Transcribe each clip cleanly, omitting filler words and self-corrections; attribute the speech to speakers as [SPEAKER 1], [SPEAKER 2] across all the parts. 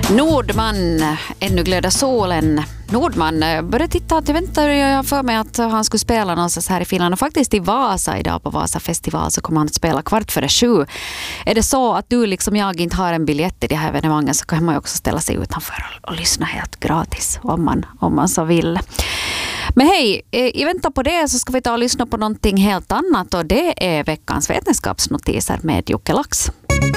[SPEAKER 1] Nordman, ännu glödar solen. Nordman började titta att jag väntade för mig att han skulle spela någonstans här i Finland och faktiskt i Vasa idag på Vasa festival så kommer han att spela 6:15. Är det så att du liksom jag inte har en biljett i det här evenemanget så kan man ju också ställa sig utanför och lyssna helt gratis om man så vill. Men hej, i väntan på det så ska vi ta och lyssna på någonting helt annat och det är veckans vetenskapsnotiser med Jocke Lax.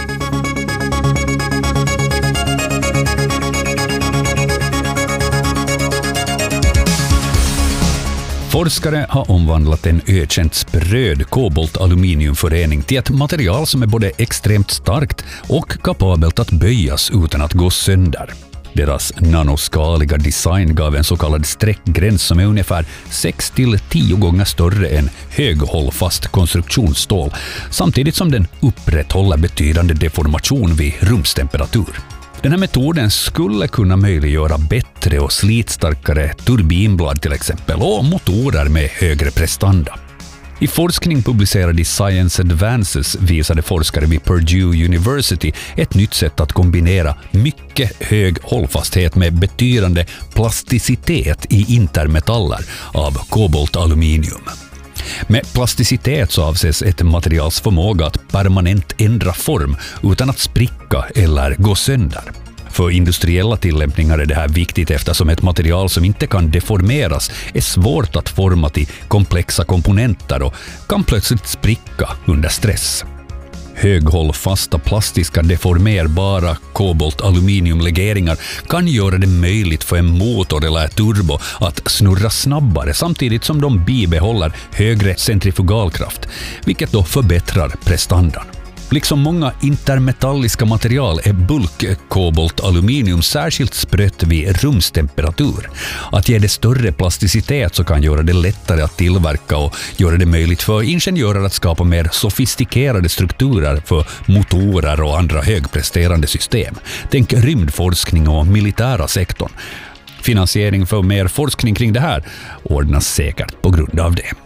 [SPEAKER 2] Forskare har omvandlat en ökänt spröd kobolt-aluminiumförening till ett material som är både extremt starkt och kapabelt att böjas utan att gå sönder. Deras nanoskaliga design gav en så kallad streckgräns som är ungefär 6-10 gånger större än höghållfast konstruktionsstål, samtidigt som den upprätthåller betydande deformation vid rumstemperatur. Den här metoden skulle kunna möjliggöra bättre och slitstarkare turbinblad till exempel och motorer med högre prestanda. I forskning publicerad i Science Advances visade forskare vid Purdue University ett nytt sätt att kombinera mycket hög hållfasthet med betydande plasticitet i intermetaller av kobolt-aluminium. Med plasticitet så avses ett materials förmåga att permanent ändra form utan att spricka eller gå sönder. För industriella tillämpningar är det här viktigt eftersom ett material som inte kan deformeras är svårt att forma till komplexa komponenter och kan plötsligt spricka under stress. Höghållfasta plastiska deformerbara kobolt-aluminiumlegeringar kan göra det möjligt för en motor eller turbo att snurra snabbare samtidigt som de bibehåller högre centrifugalkraft, vilket då förbättrar prestandan. Liksom många intermetalliska material är bulk-kobolt-aluminium särskilt sprött vid rumstemperatur. Att ge det större plasticitet så kan göra det lättare att tillverka och göra det möjligt för ingenjörer att skapa mer sofistikerade strukturer för motorer och andra högpresterande system. Tänk rymdforskning och militära sektorn. Finansiering för mer forskning kring det här ordnas säkert på grund av det.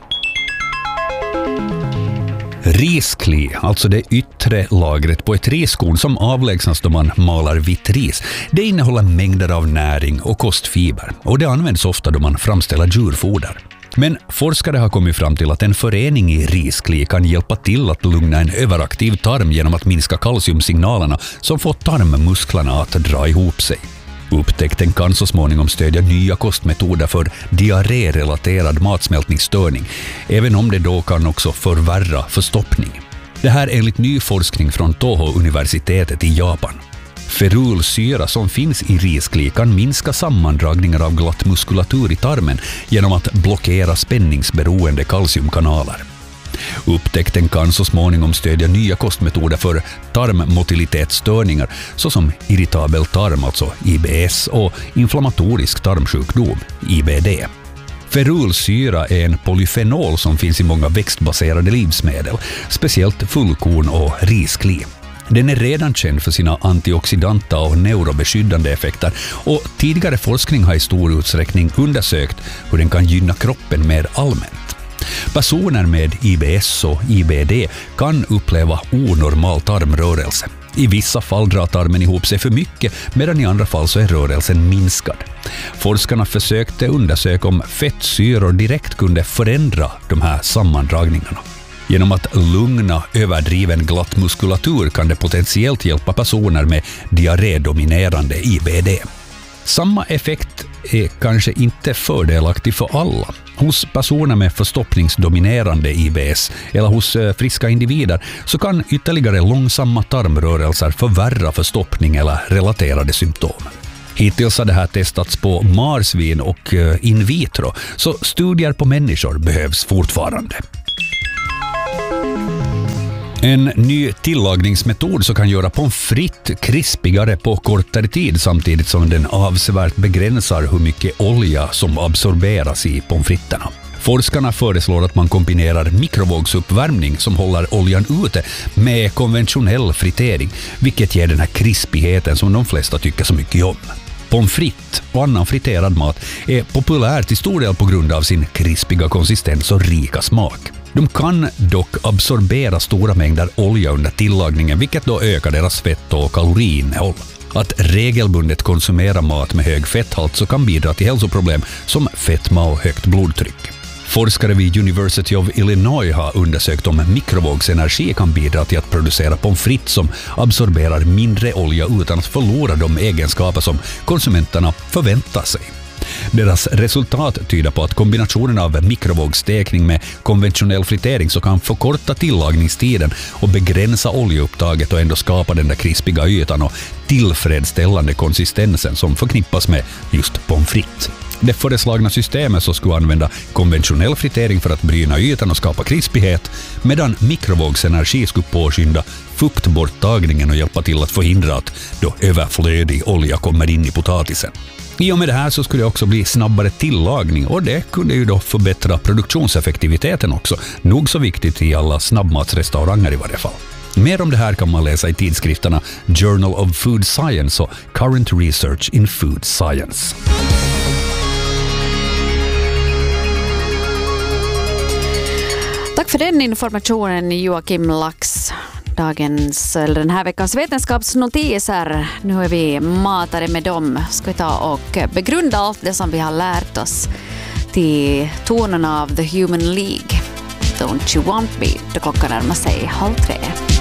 [SPEAKER 2] Riskli, alltså det yttre lagret på ett riskorn som avlägsnas då man malar vitt ris, det innehåller mängder av näring och kostfiber och det används ofta då man framställer djurfoder. Men forskare har kommit fram till att en förening i riskli kan hjälpa till att lugna en överaktiv tarm genom att minska kalciumsignalerna som får tarmmusklerna att dra ihop sig. Upptäckten kan så småningom stödja nya kostmetoder för diarrérelaterad matsmältningsstörning, även om det då kan också förvärra förstoppning. Det här är enligt ny forskning från Toho-universitetet i Japan. Ferulsyra som finns i riskli kan minska sammandragningar av glatt muskulatur i tarmen genom att blockera spänningsberoende kalciumkanaler. Upptäckten kan så småningom stödja nya kostmetoder för tarmmotilitetsstörningar såsom irritabel tarm, alltså IBS, och inflammatorisk tarmsjukdom, IBD. Ferulsyra är en polyfenol som finns i många växtbaserade livsmedel, speciellt fullkorn och riskli. Den är redan känd för sina antioxidanta och neurobeskyddande effekter och tidigare forskning har i stor utsträckning undersökt hur den kan gynna kroppen mer allmänt. Personer med IBS och IBD kan uppleva onormal tarmrörelse. I vissa fall drar tarmen ihop sig för mycket medan i andra fall så är rörelsen minskad. Forskarna försökte undersöka om fettsyror direkt kunde förändra de här sammandragningarna. Genom att lugna överdriven glatt muskulatur kan det potentiellt hjälpa personer med diarrédominerande IBD. Samma effekt är kanske inte fördelaktig för alla. Hos personer med förstoppningsdominerande IBS eller hos friska individer så kan ytterligare långsamma tarmrörelser förvärra förstoppning eller relaterade symptom. Hittills har det här testats på marsvin och in vitro, så studier på människor behövs fortfarande. En ny tillagningsmetod som kan göra pommes frites krispigare på kortare tid samtidigt som den avsevärt begränsar hur mycket olja som absorberas i pommes fritesarna. Forskarna föreslår att man kombinerar mikrovågsuppvärmning som håller oljan ute med konventionell fritering, vilket ger den här krispigheten som de flesta tycker så mycket om. Pommes frites och annan friterad mat är populärt till stor del på grund av sin krispiga konsistens och rika smak. De kan dock absorbera stora mängder olja under tillagningen, vilket då ökar deras fett- och kaloriinnehåll. att regelbundet konsumera mat med hög fetthalt så kan bidra till hälsoproblem som fetma och högt blodtryck. Forskare vid University of Illinois har undersökt om mikrovågsenergi kan bidra till att producera pommes frites som absorberar mindre olja utan att förlora de egenskaper som konsumenterna förväntar sig. Deras resultat tyder på att kombinationen av mikrovågsstekning med konventionell fritering så kan förkorta tillagningstiden och begränsa oljeupptaget och ändå skapa den där krispiga ytan och tillfredsställande konsistensen som förknippas med just pommes frites. Det föreslagna systemet så skulle använda konventionell fritering för att bryna ytan och skapa krispighet, medan mikrovågsenergi skulle påskynda fuktborttagningen och hjälpa till att förhindra att då överflödig olja kommer in i potatisen. I och med det här så skulle det också bli snabbare tillagning och det kunde ju då förbättra produktionseffektiviteten också. Nog så viktigt i alla snabbmatsrestauranger i varje fall. Mer om det här kan man läsa i tidskrifterna Journal of Food Science och Current Research in Food Science.
[SPEAKER 1] Tack för den informationen, Joakim Lax. Den här veckans vetenskapsnotiser. Nu är vi matade med dem. Ska vi ta och begrunda allt det som vi har lärt oss till tonerna av The Human League. Don't you want me? Då klockan närmar sig 2:30.